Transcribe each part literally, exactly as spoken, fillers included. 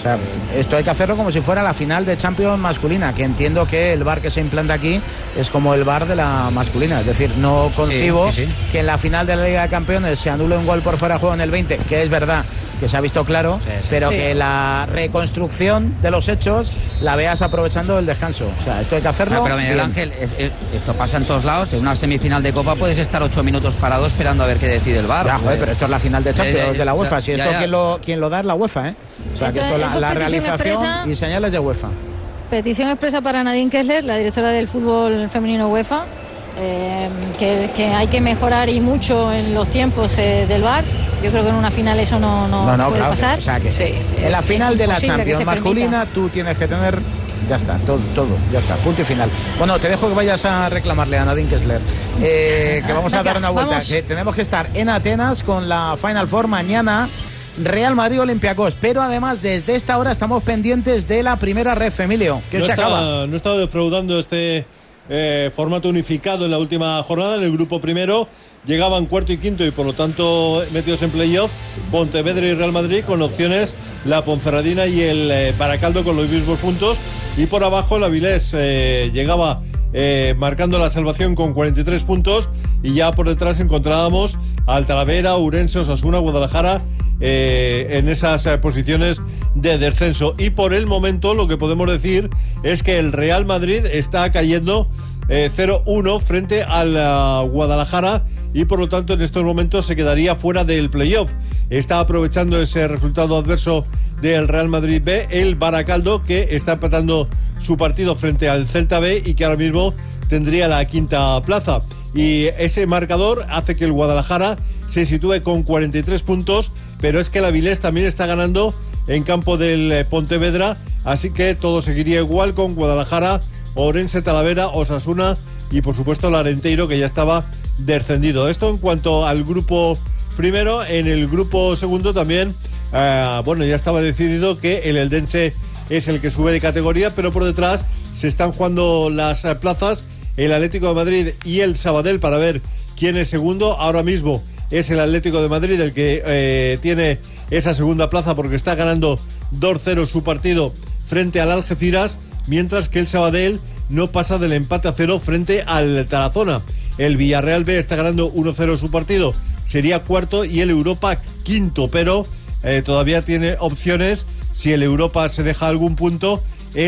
sea, esto hay que hacerlo como si fuera la final de Champions masculina, que entiendo que el V A R que se implanta aquí es como el V A R de la masculina. Es decir, no concibo sí, sí, sí. que en la final de la Liga de Campeones se anule un gol por fuera de juego en el veinte, que es verdad que se ha visto claro, sí, sí, pero sí. que la reconstrucción de los hechos la veas aprovechando el descanso. O sea, esto hay que hacerlo. Ah, pero Miguel bien. Ángel, es, es, esto pasa en todos lados. En una semifinal de Copa puedes estar ocho minutos parado esperando a ver qué decide el V A R. Ya, joder, pero esto es la final de Champions eh, de la UEFA. O sea, si esto ya, ya. Quien, lo, quien lo da es la UEFA, ¿eh? O sea, esto, que esto la, la realización expresa, y señales de UEFA. Petición expresa para Nadine Kessler, la directora del fútbol femenino UEFA. Eh, que, que hay que mejorar y mucho en los tiempos eh, del V A R. Yo creo que en una final eso no, no, no, no puede claro, pasar. O sea que sí, en la final es de la Champions masculina tú tienes que tener, ya está, todo, todo, ya está, punto y final. Bueno, te dejo que vayas a reclamarle a Nadine Kessler eh, que vamos a dar una vuelta, que tenemos que estar en Atenas con la Final Four mañana. Real Madrid Olympiacos, pero además desde esta hora estamos pendientes de la primera ref, Emilio, que no se está, acaba. No he estado defraudando este Eh, formato unificado en la última jornada. En el grupo primero llegaban cuarto y quinto y por lo tanto metidos en playoff Pontevedra y Real Madrid, con opciones la Ponferradina y el eh, Baracaldo con los mismos puntos, y por abajo la Avilés eh, llegaba eh, marcando la salvación con cuarenta y tres puntos, y ya por detrás encontrábamos al Talavera, Ourense, Osasuna, Guadalajara eh, en esas eh, posiciones de descenso. Y por el momento lo que podemos decir es que el Real Madrid está cayendo eh, cero uno frente al uh, Guadalajara, y por lo tanto en estos momentos se quedaría fuera del playoff. Está aprovechando ese resultado adverso del Real Madrid B el Baracaldo, que está empatando su partido frente al Celta B y que ahora mismo tendría la quinta plaza, y ese marcador hace que el Guadalajara se sitúe con cuarenta y tres puntos, pero es que el Avilés también está ganando en campo del Pontevedra, así que todo seguiría igual con Guadalajara, Ourense, Talavera, Osasuna y por supuesto el Arenteiro, que ya estaba descendido. Esto en cuanto al grupo primero. En el grupo segundo también eh, bueno, ya estaba decidido que el Eldense es el que sube de categoría, pero por detrás se están jugando las eh, plazas el Atlético de Madrid y el Sabadell para ver quién es segundo. Ahora mismo es el Atlético de Madrid el que eh, tiene esa segunda plaza porque está ganando dos cero su partido frente al Algeciras, mientras que el Sabadell no pasa del empate a cero frente al Tarazona. El Villarreal B está ganando uno cero su partido, sería cuarto, y el Europa quinto, pero eh, todavía tiene opciones, si el Europa se deja algún punto,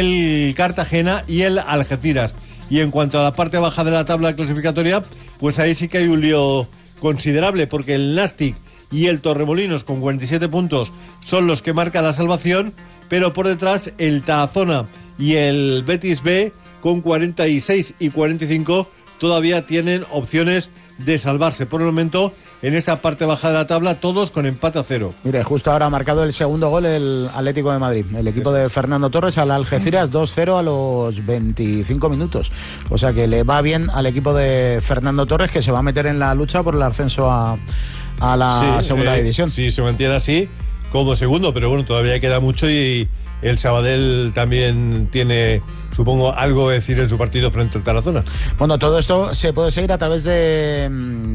el Cartagena y el Algeciras. Y en cuanto a la parte baja de la tabla clasificatoria, pues ahí sí que hay un lío considerable, porque el Nastic y el Torremolinos con cuarenta y siete puntos son los que marcan la salvación, pero por detrás el Tarazona y el Betis B con cuarenta y seis y cuarenta y cinco todavía tienen opciones de salvarse. Por el momento, en esta parte baja de la tabla, todos con empate a cero. Mire, justo ahora ha marcado el segundo gol el Atlético de Madrid, el equipo de Fernando Torres al Algeciras, dos cero a los veinticinco minutos. O sea que le va bien al equipo de Fernando Torres, que se va a meter en la lucha por el ascenso a, a la sí, segunda eh, división. Sí, se mantiene así como segundo, pero bueno, todavía queda mucho, y el Sabadell también tiene, supongo, algo que decir en su partido frente al Tarazona. Bueno, todo esto se puede seguir a través de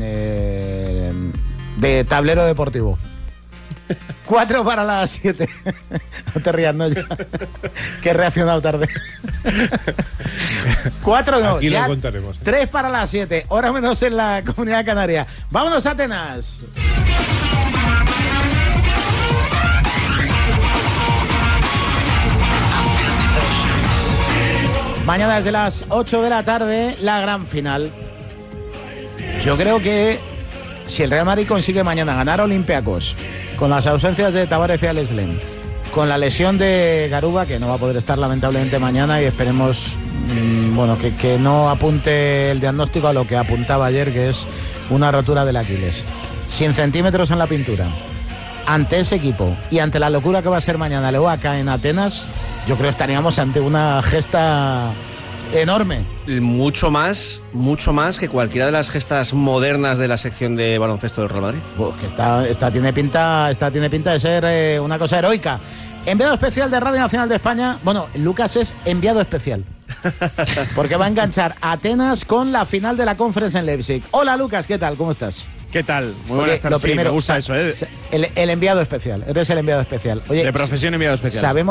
eh, de Tablero Deportivo. Cuatro para las siete. No te rías, no, ya. Que he reaccionado tarde. Cuatro no, aquí ya lo contaremos. Tres para las siete, hora menos en la Comunidad Canaria. Vámonos a Atenas. Mañana desde las ocho de la tarde, la gran final. Yo creo que si el Real Madrid consigue mañana ganar a Olympiacos, con las ausencias de Tavares y Aleslem, con la lesión de Garuba, que no va a poder estar lamentablemente mañana, y esperemos mmm, bueno que, que no apunte el diagnóstico a lo que apuntaba ayer, que es una rotura del Aquiles. cien centímetros en la pintura. Ante ese equipo y ante la locura que va a ser mañana luego acá en Atenas, yo creo que estaríamos ante una gesta enorme. Mucho más, mucho más que cualquiera de las gestas modernas de la sección de baloncesto del Real Madrid. Pues que esta, esta tiene pinta, esta tiene pinta de ser eh, una cosa heroica. Enviado especial de Radio Nacional de España. Bueno, Lucas es enviado especial, porque va a enganchar Atenas con la final de la Conference en Leipzig. Hola Lucas, ¿qué tal? ¿Cómo estás? ¿Qué tal? Muy buenas tardes. Lo primero, sí, me gusta eso, ¿eh? El, el enviado especial, eres el enviado especial. Oye, de profesión enviado especial. Sabemos